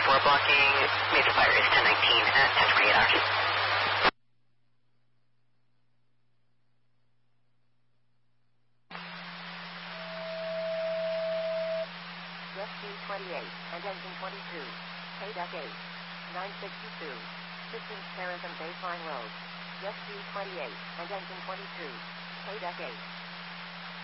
4 blocking major fire is 1019 at 1028 hours. SG-28 and engine 22. KDUC 8. 962. Distance Terratham Baseline Road. SG-28 and engine 22. KDUC 8.